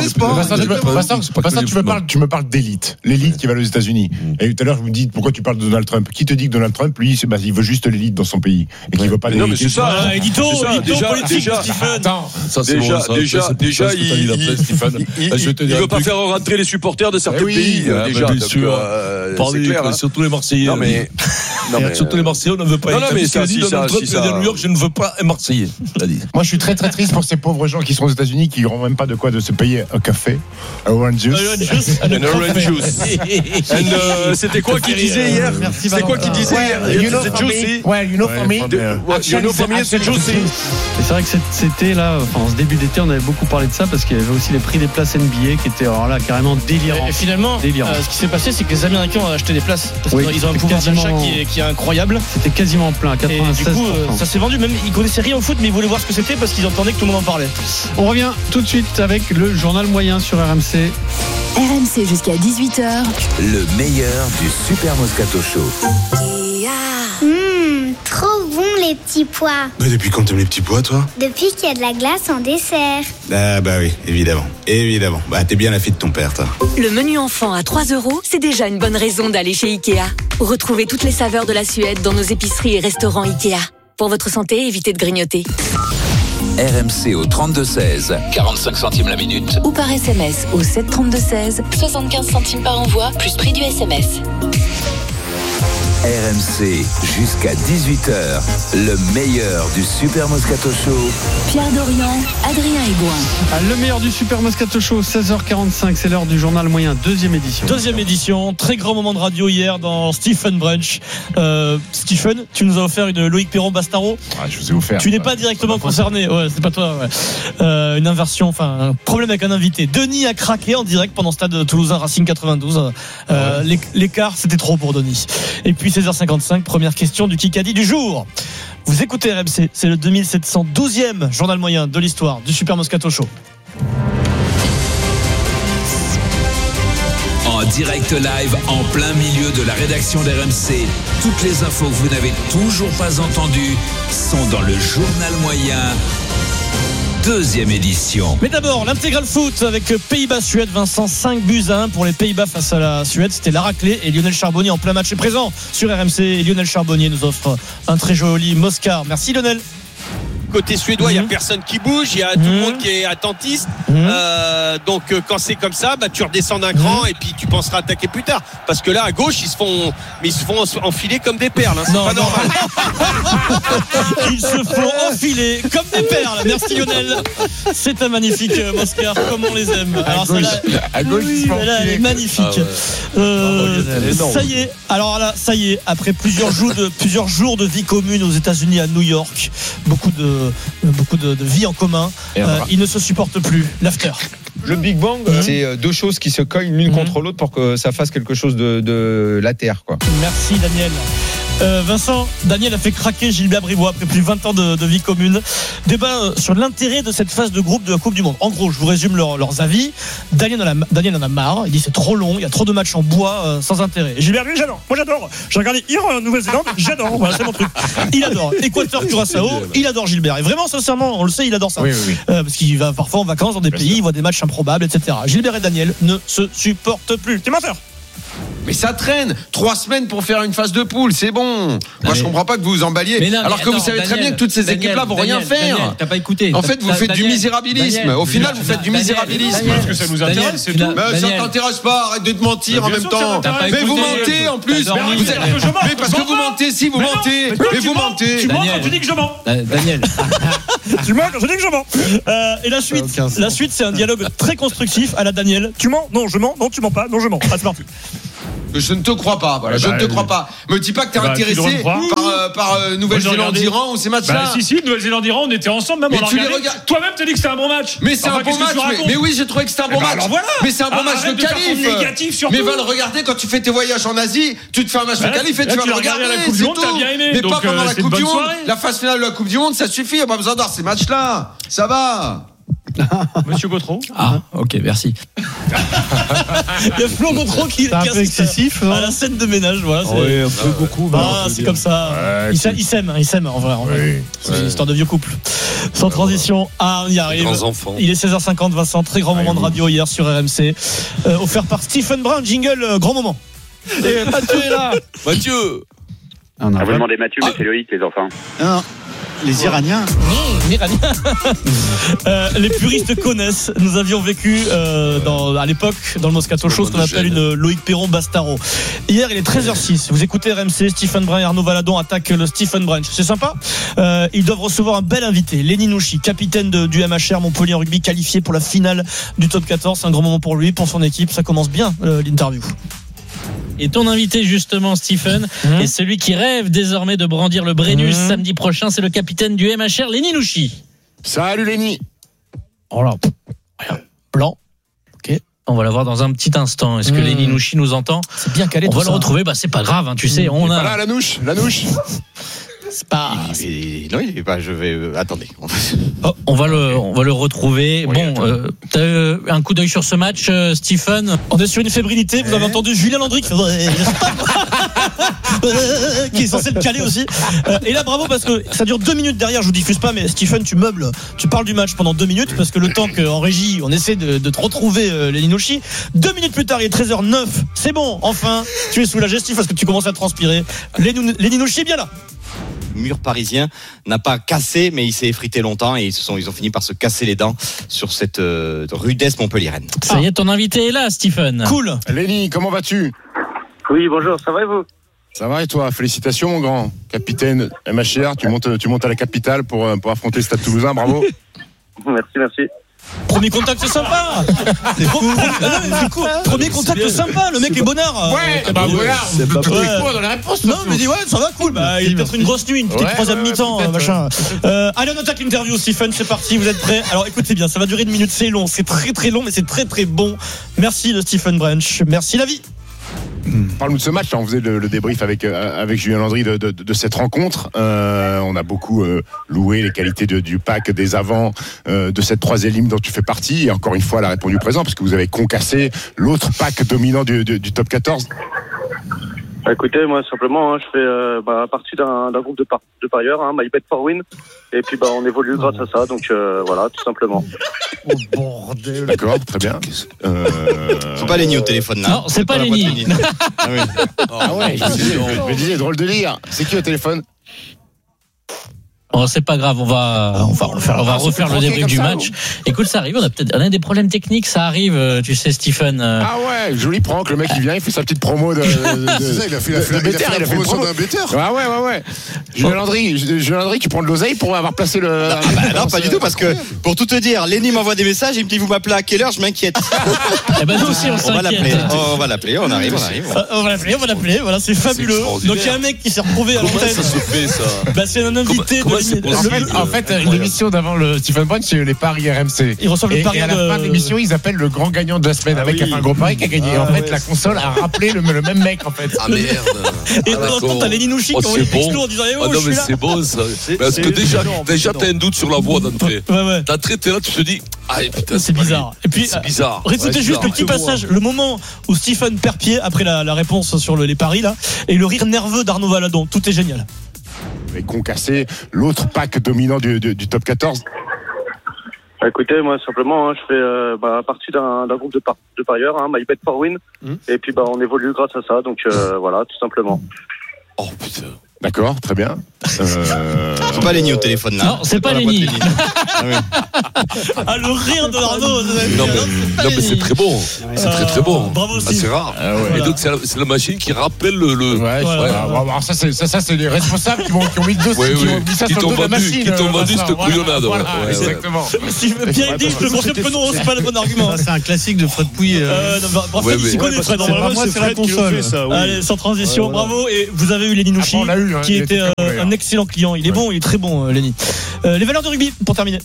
tu me parles, tu me parles d'élite, l'élite qui va aux États-Unis. Et tout à l'heure, je vous dis pourquoi tu parles de Donald Trump. Qui te dit que Donald Trump, lui, bah, il veut juste l'élite dans son pays et qu'il veut pas. Non, mais c'est ça. Édito, édito politique, Stephen. Attends, déjà, déjà, déjà, il il veut pas faire rentrer les supporters de certains pays. Déjà, bien sûr. C'est clair. Surtout les Marseillais. Non mais, non mais surtout les Marseillais, on ne veut pas. Non, non mais ça, si ça, si ça. À New York, je ne veux pas un Marseillais. Moi, je suis très très triste pour ces pauvres gens qui sont aux États-Unis, qui n'auront même pas de quoi de se payer un café, un orange juice, un orange juice. C'était quoi qu'il disait hier? C'est quoi qu'il disait hier? C'est juicy. Ouais, you know for me. You know for me, c'est juicy. C'est vrai que c'était là, enfin, en ce début d'été, on avait beaucoup parlé de ça parce qu'il y avait aussi les prix des places N B A qui étaient alors là carrément délirants. Et finalement, délirant. euh, ce qui s'est passé, c'est que les Américains ont acheté des places parce oui, qu'ils ont un pouvoir d'achat qui est, qui est incroyable. C'était quasiment plein, quatre-vingt-seize pour cent. Et du coup, euh, ça s'est vendu. Même ils connaissaient rien au foot, mais ils voulaient voir ce que c'était parce qu'ils entendaient que tout le monde en parlait. On revient tout de suite avec le journal moyen sur R M C. R M C jusqu'à dix-huit heures. Le meilleur du Super Moscato Show. Mmh, trop bon les petits pois. Mais depuis quand t'aimes les petits pois, toi? Depuis qu'il y a de la glace en dessert. Ah bah oui, évidemment, évidemment. Bah t'es bien la fille de ton père, toi. Le menu enfant à trois euros, c'est déjà une bonne raison d'aller chez Ikea. Retrouvez toutes les saveurs de la Suède dans nos épiceries et restaurants Ikea. Pour votre santé, évitez de grignoter. R M C au trente-deux seize, quarante-cinq centimes la minute. Ou par S M S au sept trente-deux seize, soixante-quinze centimes par envoi, plus prix du S M S. R M C jusqu'à dix-huit heures, le meilleur du Super Moscato Show. Pierre Dorian, Adrien Aigouin. Le meilleur du Super Moscato Show, seize heures quarante-cinq, c'est l'heure du journal moyen, deuxième édition. Deuxième édition, très grand moment de radio hier dans Stephen Brunch. Euh, Stephen, tu nous as offert une Loïc Perron-Bastaro. Ouais, je vous ai offert. Tu n'es pas directement concerné, ouais, c'est pas toi. Ouais. Euh, une inversion, enfin un problème avec un invité. Denis a craqué en direct pendant Stade Toulousain Racing quatre-vingt-douze. Euh, ouais. L'écart, c'était trop pour Denis. Et puis seize heures cinquante-cinq, première question du Kikadi du jour. Vous écoutez R M C, c'est le deux mille sept cent douzième journal moyen de l'histoire du Super Moscato Show. En direct live, en plein milieu de la rédaction d'R M C, toutes les infos que vous n'avez toujours pas entendues sont dans le journal moyen. Deuxième édition. Mais d'abord, l'intégral foot avec Pays-Bas-Suède. Vincent, cinq buts à un pour les Pays-Bas face à la Suède. C'était la raclée et Lionel Charbonnier en plein match est présent sur R M C. Et Lionel Charbonnier nous offre un très joli Moscar. Merci Lionel. Côté suédois, il mmh. n'y a personne qui bouge, il y a tout mmh. le monde qui est attentiste. Mmh. Euh, donc quand c'est comme ça, bah, tu redescends d'un cran mmh. et puis tu penseras attaquer plus tard. Parce que là, à gauche, ils se font, mais ils se font enfiler comme des perles. Hein, c'est non, pas non. normal. Ils se font enfiler comme des perles. Merci Lionel. C'est un magnifique Moscar, comme on les aime. Alors, à gauche, là, à gauche oui, ils se font là, elle est magnifique. Ah ouais. euh, oh, ça y est. Alors là, ça y est. Après plusieurs jours de plusieurs jours de vie commune aux États-Unis, à New York, beaucoup de beaucoup de, de vie en commun, euh, ils ne se supportent plus. L'after. Le Big Bang, mmh. c'est deux choses qui se cognent l'une mmh. contre l'autre pour que ça fasse quelque chose de, de la Terre, quoi. Merci Daniel. Euh, Vincent, Daniel a fait craquer Gilbert Bribois après plus de vingt ans de, de vie commune. Débat sur l'intérêt de cette phase de groupe de la Coupe du Monde. En gros, je vous résume leur, leurs avis. Daniel en, a, Daniel en a marre. Il dit c'est trop long, il y a trop de matchs en bois euh, sans intérêt. Et Gilbert, lui, j'adore. Moi, j'adore. J'ai regardé hier en Nouvelle-Zélande, j'adore. Voilà, c'est mon truc. Il adore. Équateur, Curaçao, il adore Gilbert. Et vraiment, sincèrement, on le sait, il adore ça. Oui, oui, oui. Euh, parce qu'il va parfois en vacances dans des Bien pays, sûr. Il voit des matchs improbables, et cetera. Gilbert et Daniel ne se supportent plus. T'es menteur. Mais ça traîne. Trois semaines pour faire une phase de poule, c'est bon. Moi, mais... je comprends pas que vous vous emballiez. Non, alors que attends, vous savez Daniel, très bien que toutes ces Daniel, équipes-là vont Daniel, rien faire. Daniel, t'as pas écouté. En fait, vous faites Daniel, du misérabilisme. Daniel, Au final, Daniel, vous faites du Daniel, misérabilisme. Daniel, Parce que ça nous intéresse, c'est tout. Mais ça t'intéresse pas. Arrête de te mentir en même temps. Mais vous mentez en plus. Mais parce que vous mentez, si vous mentez. Mais vous mentez. Tu mens quand tu dis que je mens. Daniel. Tu mens quand je dis que je mens. Et la suite, la suite, c'est un dialogue très constructif à la Daniel. Tu mens? Non, je mens. Non, tu mens pas. Non, je mens. Ah, c'est parti. Je ne te crois pas, voilà, je ne te crois pas. Me dis pas que t'es bah, intéressé par, euh, par euh, Nouvelle-Zélande-Iran ou ces matchs-là. Bah, si, si, Nouvelle-Zélande-Iran, on était ensemble, même mais on a tu regardé. Les regardes. Toi-même, t'as dit que c'était un bon match. Mais c'est enfin, un bon match, mais, mais oui, j'ai trouvé que c'était un bon bah, match. Alors voilà. Mais c'est un bon ah, match de, de qualif. Négatif, mais va le regarder quand tu fais tes voyages en Asie, tu te fais un match bah, de qualif et là, tu vas tu le regarder. La coupe du monde, t'as bien aimé. Mais donc, pas pendant euh, la Coupe du Monde. La phase finale de la Coupe du Monde, ça suffit, on n'a pas besoin d'avoir ces matchs-là. Ça va. Monsieur Gautreau. Ah, ok, merci. Il y a Flo Gautreau qui est un peu excessif à la scène de ménage, voilà. C'est... Oui, un peu beaucoup. Ah, c'est comme ça. Ouais, il, s'aime, il s'aime, il s'aime en vrai. En vrai. Oui, c'est ouais. Une histoire de vieux couple. Sans transition, ah, on y arrive. Il est seize heures cinquante, Vincent. Très grand moment de radio hier sur R M C, euh, offert par Stephen Brun. Jingle, euh, grand moment. Et Mathieu est là. Mathieu. Ah, vous demandez Mathieu, mais c'est Loïc, les enfants. Non. Les Iraniens. Mmh, Iraniens. euh, les puristes connaissent. Nous avions vécu euh, dans, à l'époque dans le Moscato Show ce qu'on appelle une Loïc Perron Bastaro. Hier, il est treize heures six. Vous écoutez R M C. Stephen Brun et Arnaud Valadon attaquent le Stephen Brunch. C'est sympa. Euh, ils doivent recevoir un bel invité. Lenny Nouchi, capitaine de, du M H R Montpellier en rugby, qualifié pour la finale du top quatorze. C'est un grand moment pour lui, pour son équipe. Ça commence bien euh, l'interview. Et ton invité justement, Stephen, mmh. est celui qui rêve désormais de brandir le Brennus mmh. samedi prochain. C'est le capitaine du M H R, Lenny Nouchi. Salut Lenny. Oh là, rien. Blanc. Ok. On va l'avoir dans un petit instant. Est-ce que mmh. Lenny Nouchi nous entend? C'est bien calé. On va ça. le retrouver. Bah c'est pas grave, hein, tu sais. On a. Voilà la nouche, la nouche. C'est pas. Il, il, non, il est pas. Je vais. Euh, attendez. Oh, on va le, on va le retrouver. Oui, bon, euh, t'as euh, un coup d'œil sur ce match, euh, Stephen. On est sur une fébrilité. Vous avez entendu Julien Landry qui, qui est censé le caler aussi. Et là, bravo parce que ça dure deux minutes derrière. Je vous diffuse pas, mais Stephen, tu meubles. Tu parles du match pendant deux minutes parce que le temps qu'en régie, on essaie de, de te retrouver euh, Lenny Nouchi. Deux minutes plus tard, il est treize heures neuf. C'est bon. Enfin, tu es soulagé, Steve, parce que tu commences à transpirer. Lenny Nouchi est bien là. Mur parisien n'a pas cassé, mais il s'est effrité longtemps et ils se sont, ils ont fini par se casser les dents sur cette euh, rudesse montpelliéraine. Ça y est, ton invité est là, Stephen. Cool. Lenny, comment vas-tu? Oui, bonjour, ça va et vous? Ça va et toi? Félicitations mon grand capitaine M H R, tu montes, tu montes à la capitale pour, pour affronter le Stade Toulousain, bravo. Merci, merci. Premier contact sympa. C'est cool. Ah non, c'est cool. Premier contact sympa. Le mec est, est bonnard. Ouais, euh, bah voilà. C'est pas ouais. Dans la réponse. Non, mais dis ouais, ça va cool. Bah, il y a peut-être une grosse nuit, une petite ouais, troisième ouais, mi-temps, euh, machin. Euh, allez, on attaque l'interview, Stephen. C'est parti. Vous êtes prêts? Alors, écoutez bien, ça va durer une minute. C'est long, c'est très très long, mais c'est très très bon. Merci de Stephen Brunch. Merci la vie. Parle-nous de ce match, on faisait le, le débrief avec, euh, avec Julien Landry de, de, de cette rencontre. Euh, on a beaucoup euh, loué les qualités de, du pack, des avants, euh, de cette troisième ligne dont tu fais partie. Et encore une fois, elle a répondu présent parce que vous avez concassé l'autre pack dominant du, du, du top quatorze. Écoutez, moi simplement, hein, je fais euh, bah, partie d'un, d'un groupe de, par- de parieurs, hein, My Bet for Win, et puis bah, on évolue grâce à ça, donc euh, voilà, tout simplement. Oh bordel. D'accord, très bien. Euh... C'est pas Lenny au téléphone là. Non, c'est, c'est pas, pas Lenny. Ah, oui. Ah ouais, je me disais, je me disais, drôle de lire. C'est qui au téléphone? Oh, c'est pas grave, on va, on va refaire, on va refaire le débrief du match. Écoute, ça arrive, on a peut-être, on a des problèmes techniques, ça arrive, tu sais, Stephen. Ah ouais, joli prank, le mec il vient, il fait sa petite promo de. de, de c'est ça, il a fait la, de, de, il a fait la promotion d'un betteur. Ouais, ouais, ouais, ouais. Julien Landry, Julien Landry qui prend de l'oseille pour avoir placé le. Non, bah, non pas du tout, parce que pour tout te dire, Lenny m'envoie des messages, il me dit vous m'appelez à quelle heure, je m'inquiète. Eh ben nous aussi, on, on va l'appeler, on va l'appeler, on arrive, on arrive. On va l'appeler, on va l'appeler, voilà, c'est fabuleux. Donc il y a un mec qui s'est retrouvé à l'antenne. Comment ça se fait ça? Bah c'est un invité de En fait, en fait l'émission d'avant le Stephen Brun, c'est les paris R M C. Ils reçoivent le pari et à la de... fin de l'émission, ils appellent le grand gagnant de la semaine, ah avec oui. un gros pari qui a gagné. Ah, en fait, ouais. la console a rappelé le, le même mec, en fait. Ah merde. Et de temps en temps, t'as les Linouchi qui ont eu des textos en disant eh oh, ah non, mais c'est bon ça. Parce que déjà, déjà t'as un doute sur la voix d'entrée. T'as traité là, tu te dis ah putain, c'est bizarre. Et puis, c'est bizarre. Réécoutez juste le petit passage, le moment où Stephen perd pied après la, la réponse sur le, les paris là, et le rire nerveux d'Arnaud Valadon. Tout est génial. Et concassé l'autre pack dominant du, du, du top quatorze. Écoutez, moi simplement, hein, je fais euh, bah, partie d'un, d'un groupe de, par- de parieurs, hein, My Bet for Win, mmh. et puis bah on évolue grâce à ça, donc euh, voilà, tout simplement. Oh putain. D'accord, très bien. Euh... C'est pas Lenny au téléphone là. Non, c'est, c'est pas Lenny. Ah, oui. Ah, le rire de Arnaud. Non mais, non mais c'est très bon. C'est euh, très très bon. Bravo aussi. Ah, c'est rare. Ah, ouais. Et donc c'est la, c'est la machine qui rappelle le. le... Ouais. ouais. ouais. Alors ça c'est ça, ça c'est les responsables qui, vont, qui ont mis le dos, ouais, qui oui. ont mis ça qui sur le dos de la machine. Qui t'ont vendu cette couillonnade. Voilà, ouais, exactement. Si Pierre dit, je te confirme que non, c'est pas le bon argument. C'est un classique de Fred Pouilly. Bref, il s'y connaît Fred. Moi c'est la console. Allez, sans transition, bravo. Et vous avez eu les Linouchi qui était un excellent client. Il est bon, il est très bon, Lenny. Les valeurs de rugby pour terminer.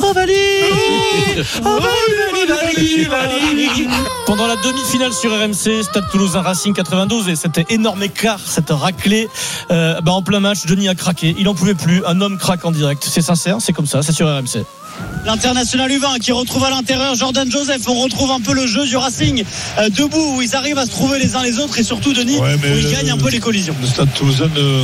Pendant la demi-finale sur R M C, Stade Toulousain Racing quatre-vingt-douze, et cet énorme écart, cette raclée, euh, bah en plein match, Johnny a craqué. Il en pouvait plus. Un homme craque en direct. C'est sincère, c'est comme ça, c'est sur R M C. L'international U vingt qui retrouve à l'intérieur Jordan Joseph. On retrouve un peu le jeu du Racing euh, debout, où ils arrivent à se trouver les uns les autres, et surtout Denis, ouais, où ils gagnent un peu les collisions. Le Stade Toulousain ne...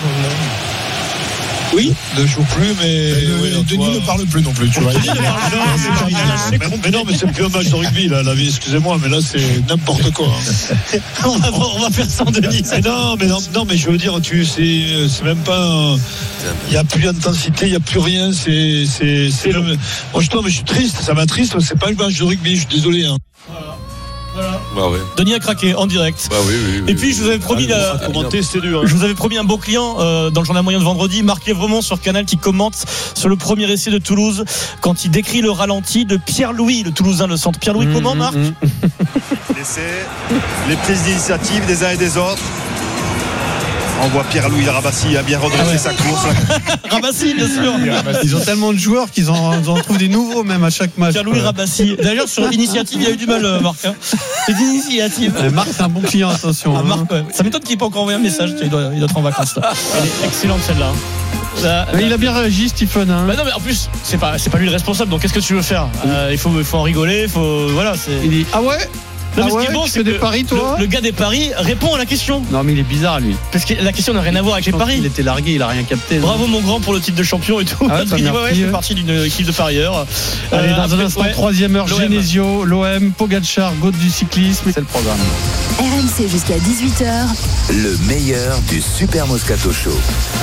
Oui, ne joue plus, mais le, oui, Denis vois... ne parle plus non plus. Tu vois. Denis ne parle jamais. Mais, mais non, mais c'est plus un match de rugby là, la vie. Excusez-moi, mais là c'est n'importe quoi. Hein. on, va, on va faire sans Denis. Mais non, mais non, non, mais je veux dire, tu, c'est, c'est même pas. Il n'y a plus d'intensité, il n'y a plus rien. C'est, c'est, c'est le. Moi, je, mais je suis triste. Ça m'attriste. C'est pas un match de rugby. Je suis désolé. Hein. Voilà. Bah ouais. Denis a craqué en direct. Bah oui, oui, oui, et puis je vous avais promis, ah, la... commenter, c'est dur, hein. Je vous avais promis un beau client euh, dans le journal moyen de vendredi, Marc Lévremont sur Canal, qui commente sur le premier essai de Toulouse quand il décrit le ralenti de Pierre-Louis, le Toulousain, le centre. Pierre-Louis, mmh, comment, Marc? mmh. L'essai, les prises d'initiative des uns et des autres. On voit Pierre-Louis Rabassi a bien redressé ah ouais. sa course. Rabassi, bien sûr. Ils ont tellement de joueurs qu'ils en, en trouvent des nouveaux même à chaque match. Pierre-Louis Rabassi. D'ailleurs, sur l'initiative, il y a eu du mal, Marc. Hein. C'est l'initiative. Marc, c'est un bon client, attention. Ah, Marc, ouais. Ça m'étonne qu'il n'ait pas encore envoyé un message. Il doit, il doit être en vacances. Là. Elle est excellente celle-là. Là, il a bien réagi, Stephen. Hein. Bah non, mais en plus, c'est pas, c'est pas lui le responsable. Donc, qu'est-ce que tu veux faire? euh, Il faut, il faut en rigoler. Il faut, voilà. C'est... Il dit ah ouais. Non, mais ah ouais, ce qui est bon, c'est des paris, toi le, le gars des paris répond à la question. Non, mais il est bizarre, lui. Parce que la question n'a rien à voir avec les paris. Il était largué, il a rien capté. Bravo, mon grand, pour le titre de champion et tout. Ah ouais, il dit, ouais, ouais, je fais partie d'une équipe de parieurs. Allez, euh, dans après, un instant, ouais, troisième heure, Genesio, l'O M, Pogacar, Gaud du cyclisme. C'est le programme. R M C jusqu'à dix-huit heures. Le meilleur du Super Moscato Show.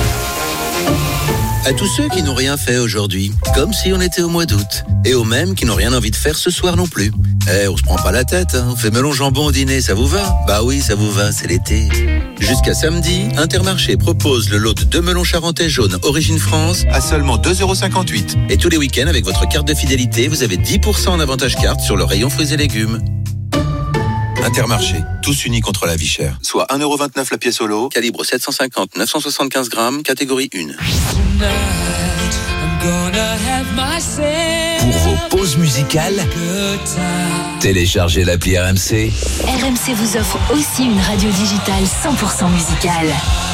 À tous ceux qui n'ont rien fait aujourd'hui, comme si on était au mois d'août, et aux mêmes qui n'ont rien envie de faire ce soir non plus. Eh, on se prend pas la tête, hein. On fait melon jambon au dîner, ça vous va? Bah oui, ça vous va, c'est l'été. Jusqu'à samedi, Intermarché propose le lot de deux melons charentais jaunes origine France à seulement deux euros cinquante-huit. Et tous les week-ends, avec votre carte de fidélité, vous avez dix pour cent en avantage carte sur le rayon fruits et légumes. Intermarché, tous unis contre la vie chère. Soit un euro vingt-neuf la pièce au lot, calibre sept cent cinquante neuf cent soixante-quinze grammes, catégorie un. Pour vos pauses musicales, téléchargez l'appli R M C. R M C vous offre aussi une radio digitale cent pour cent musicale.